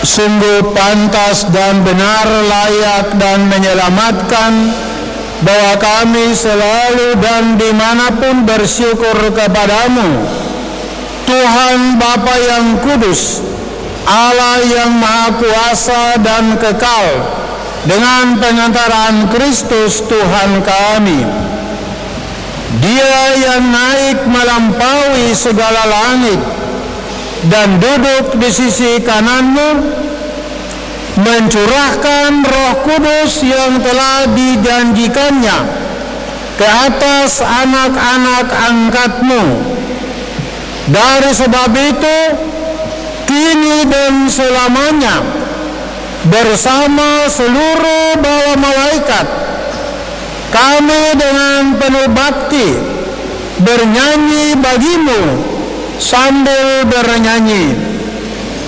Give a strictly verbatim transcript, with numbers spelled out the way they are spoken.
sungguh pantas dan benar, layak dan menyelamatkan, bahwa kami selalu dan dimanapun bersyukur kepadamu, Tuhan Bapa yang kudus, Allah yang maha kuasa dan kekal, dengan pengantaran Kristus Tuhan kami. Dia yang naik melampaui segala langit dan duduk di sisi kananmu, mencurahkan Roh Kudus yang telah dijanjikannya ke atas anak-anak angkatmu. Dari sebab itu, kini dan selamanya, bersama seluruh bala malaikat, kami dengan penuh bakti bernyanyi bagimu sambil bernyanyi.